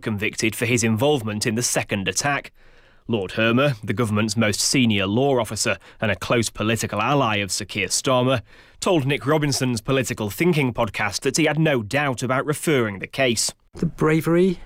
convicted for his involvement in the second attack. Lord Hermer, the government's most senior law officer and a close political ally of Sir Keir Starmer, told Nick Robinson's Political Thinking podcast that he had no doubt about referring the case. The bravery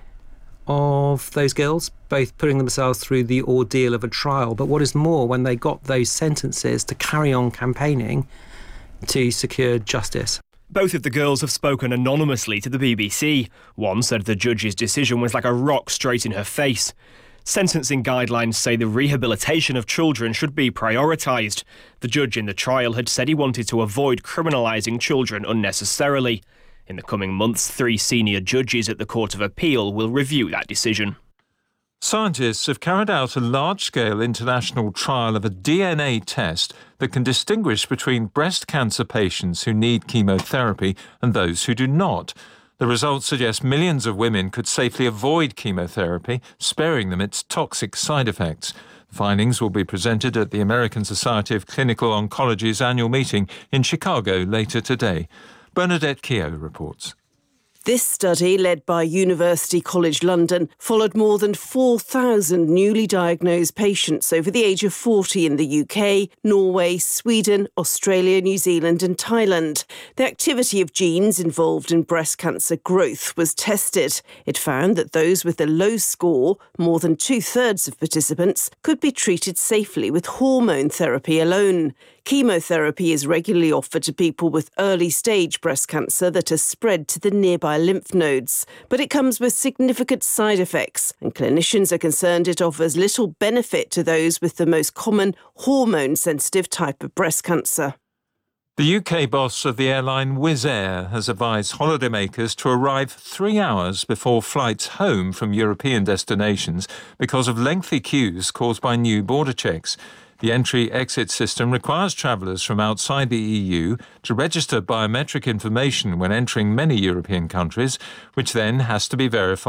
of those girls, both putting themselves through the ordeal of a trial, but what is more, when they got those sentences, to carry on campaigning to secure justice. Both of the girls have spoken anonymously to the BBC. One said the judge's decision was like a rock straight in her face. Sentencing guidelines say the rehabilitation of children should be prioritised. The judge in the trial had said he wanted to avoid criminalising children unnecessarily. In the coming months, 3 senior judges at the Court of Appeal will review that decision. Scientists have carried out a large-scale international trial of a DNA test that can distinguish between breast cancer patients who need chemotherapy and those who do not. The results suggest millions of women could safely avoid chemotherapy, sparing them its toxic side effects. The findings will be presented at the American Society of Clinical Oncology's annual meeting in Chicago later today. Bernadette Keogh reports. This study, led by University College London, followed more than 4,000 newly diagnosed patients over the age of 40 in the UK, Norway, Sweden, Australia, New Zealand and Thailand. The activity of genes involved in breast cancer growth was tested. It found that those with a low score, more than 2/3 of participants, could be treated safely with hormone therapy alone. Chemotherapy is regularly offered to people with early-stage breast cancer that has spread to the nearby lymph nodes. But it comes with significant side effects, and clinicians are concerned it offers little benefit to those with the most common hormone-sensitive type of breast cancer. The UK boss of the airline Wizz Air has advised holidaymakers to arrive 3 hours before flights home from European destinations because of lengthy queues caused by new border checks. The entry-exit system requires travellers from outside the EU to register biometric information when entering many European countries, which then has to be verified